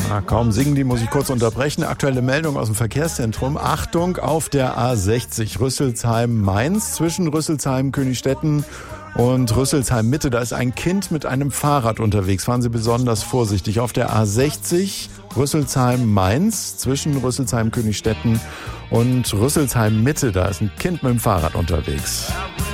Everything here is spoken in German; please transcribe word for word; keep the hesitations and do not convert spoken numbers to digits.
Na, kaum singen, die muss ich kurz unterbrechen. Aktuelle Meldung aus dem Verkehrszentrum. Achtung, auf der A sechzig Rüsselsheim-Mainz zwischen Rüsselsheim-Königstetten und Rüsselsheim-Mitte. Da ist ein Kind mit einem Fahrrad unterwegs. Fahren Sie besonders vorsichtig. Auf der A sechzig Rüsselsheim-Mainz zwischen Rüsselsheim-Königstetten und Rüsselsheim-Mitte. Da ist ein Kind mit dem Fahrrad unterwegs.